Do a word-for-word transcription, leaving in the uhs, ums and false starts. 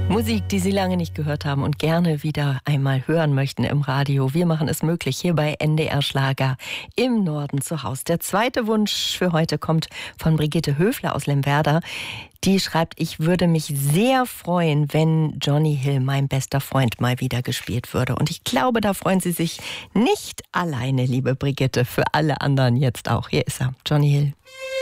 Musik, die Sie lange nicht gehört haben und gerne wieder einmal hören möchten im Radio. Wir machen es möglich hier bei N D R Schlager im Norden zu Hause. Der zweite Wunsch für heute kommt von Brigitte Höfler aus Lemwerder. Die schreibt, ich würde mich sehr freuen, wenn Johnny Hill, mein bester Freund, mal wieder gespielt würde. Und ich glaube, da freuen Sie sich nicht alleine, liebe Brigitte, für alle anderen jetzt auch. Hier ist er, Johnny Hill.